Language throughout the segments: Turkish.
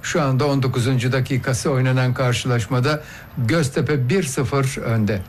Şu anda 19. dakikası oynanan karşılaşmada Göztepe 1-0 önde.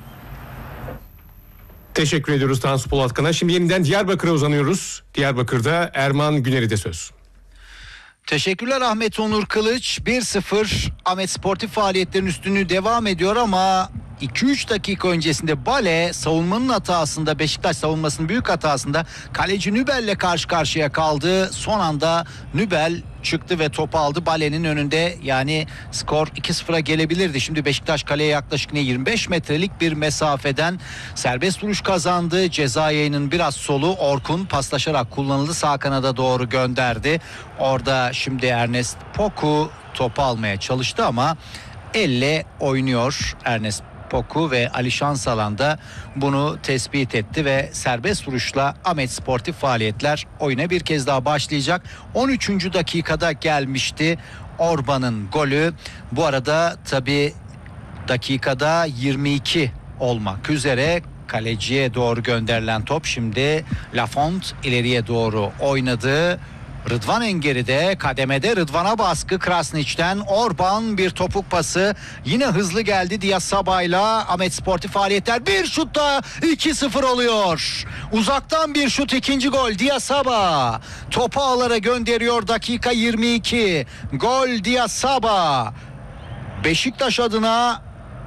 Teşekkür ediyoruz Tansu Polatkan'a. Şimdi yeniden Diyarbakır'a uzanıyoruz. Diyarbakır'da Erman Güner'ide söz. Teşekkürler Ahmet Onur Kılıç. 1-0 Ahmet sportif faaliyetlerin üstünlüğü devam ediyor ama 2-3 dakika öncesinde Bale savunmanın hatasında, Beşiktaş savunmasının büyük hatasında kaleci Nübel'le karşı karşıya kaldı. Son anda Nübel çıktı ve topu aldı Bale'nin önünde. Yani skor 2-0'a gelebilirdi. Şimdi Beşiktaş kaleye yaklaşık 25 metrelik bir mesafeden serbest vuruş kazandı. Ceza yayının biraz solu Orkun paslaşarak kullanıldı. Sağ kanada doğru gönderdi. Orada şimdi Ernest Poku topu almaya çalıştı ama elle oynuyor Ernest Poku ve Ali Şansalan da bunu tespit etti ve serbest vuruşla Ahmet Sportif Faaliyetler oyuna bir kez daha başlayacak. 13. dakikada gelmişti Orban'ın golü. Bu arada tabii dakikada 22 olmak üzere kaleciye doğru gönderilen top şimdi Lafont ileriye doğru oynadı. Rıdvan Engeri'de kademede Rıdvan'a baskı Krasniç'ten Orban bir topuk pası yine hızlı geldi Diasaba'yla Ahmet Sportif Faaliyetler bir şutta 2-0 oluyor. Uzaktan bir şut ikinci gol Diasaba topu ağlara gönderiyor dakika 22 gol Diasaba. Beşiktaş adına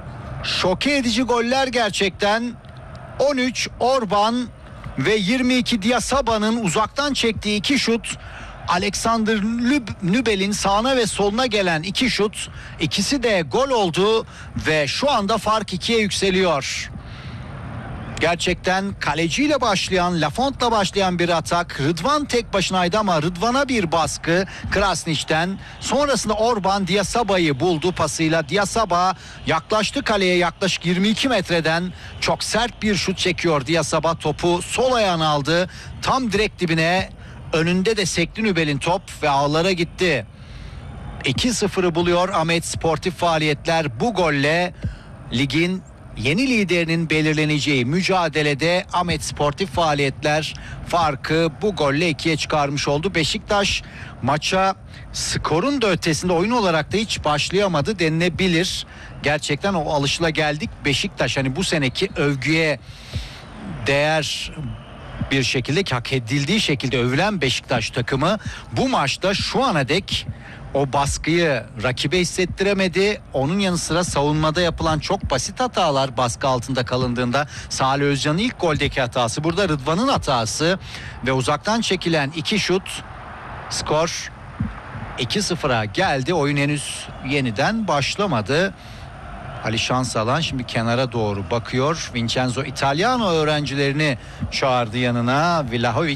şoke edici goller gerçekten 13 Orban ve 22 Diasaba'nın uzaktan çektiği iki şut. Alexander Nübel'in sağına ve soluna gelen iki şut, ikisi de gol oldu ve şu anda fark 2'ye yükseliyor. Gerçekten kaleciyle başlayan, Lafont'la başlayan bir atak. Rıdvan tek başınaydı ama Rıdvan'a bir baskı Krasniç'ten. Sonrasında Orban Diasaba'yı buldu pasıyla. Diasaba yaklaştı kaleye yaklaşık 22 metreden. Çok sert bir şut çekiyor Diasaba. Topu sol ayağına aldı. Tam direkt dibine. Önünde de sekti Nübel'in top ve ağlara gitti. 2-0'ı buluyor Ahmet Sportif Faaliyetler. Bu golle ligin yeni liderinin belirleneceği mücadelede Ahmet Sportif Faaliyetler farkı bu golle 2'ye çıkarmış oldu. Beşiktaş maça skorun da ötesinde oyun olarak da hiç başlayamadı denilebilir. Gerçekten o alışılageldik Beşiktaş hani bu seneki övgüye değer bir şekilde hak edildiği şekilde övülen Beşiktaş takımı bu maçta şu ana dek o baskıyı rakibe hissettiremedi. Onun yanı sıra savunmada yapılan çok basit hatalar baskı altında kalındığında Salih Özcan'ın ilk goldeki hatası, burada Rıdvan'ın hatası ve uzaktan çekilen iki şut, skor 2-0'a geldi. Oyun henüz yeniden başlamadı. Ali Şansalan şimdi kenara doğru bakıyor. Vincenzo Italiano öğrencilerini çağırdı yanına.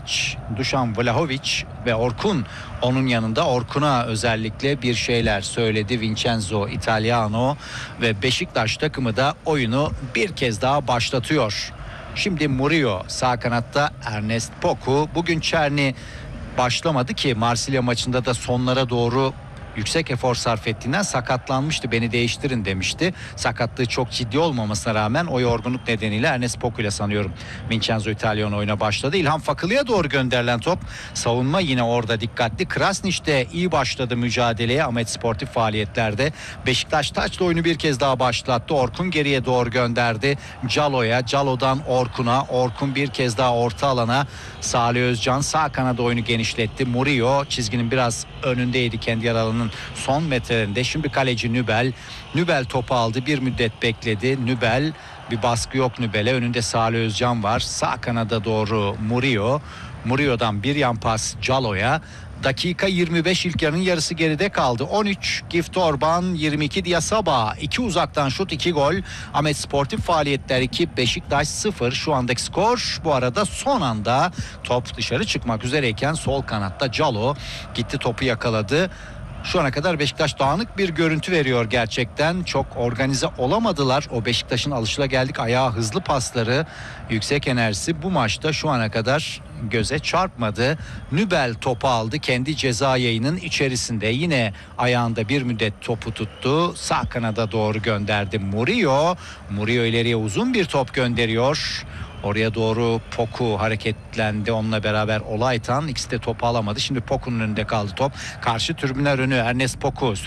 Dušan Vlahović ve Orkun onun yanında. Orkun'a özellikle bir şeyler söyledi Vincenzo Italiano ve Beşiktaş takımı da oyunu bir kez daha başlatıyor. Şimdi Murillo sağ kanatta, Ernest Poku. Bugün Çerni başlamadı ki Marsilya maçında da sonlara doğru yüksek efor sarf ettiğinden sakatlanmıştı. Beni değiştirin demişti. Sakatlığı çok ciddi olmamasına rağmen o yorgunluk nedeniyle Ernest Poku ile sanıyorum Vincenzo Italiano oyuna başladı. İlhan Fakılı'ya doğru gönderilen top. Savunma yine orada dikkatli. Krasnić de iyi başladı mücadeleye Ahmet Sportif Faaliyetlerde. Beşiktaş taçla oyunu bir kez daha başlattı. Orkun geriye doğru gönderdi. Calo'ya. Calo'dan Orkun'a. Orkun bir kez daha orta alana. Salih Özcan sağ kanada oyunu genişletti. Murillo çizginin biraz önündeydi kendi yer alanının son metrelerinde. Şimdi kaleci Nübel. Nübel topu aldı. Bir müddet bekledi. Nübel, bir baskı yok Nübel'e. Önünde Salih Özcan var. Sağ kanada doğru Murillo. Murillo'dan bir yan pas Calo'ya. Dakika 25, ilk yarının yarısı geride kaldı. 13 Gift Orban, 22 Diasaba. 2 uzaktan şut, 2 gol. Ahmet Sportif Faaliyetler 2, Beşiktaş 0. Şu andaki skor. Bu arada son anda top dışarı çıkmak üzereyken sol kanatta Calo gitti, topu yakaladı. Şu ana kadar Beşiktaş dağınık bir görüntü veriyor gerçekten. Çok organize olamadılar. O Beşiktaş'ın alışılageldik ayağı, hızlı pasları, yüksek enerjisi bu maçta şu ana kadar göze çarpmadı. Nübel topu aldı kendi ceza yayının içerisinde. Yine ayağında bir müddet topu tuttu. Sağ kanada doğru gönderdi Murillo. Murillo ileriye uzun bir top gönderiyor. Oraya doğru Poku hareketlendi. Onunla beraber Olaytan. İkisi de topu alamadı. Şimdi Poku'nun önünde kaldı top. Karşı tribünler önü Ernest Poku.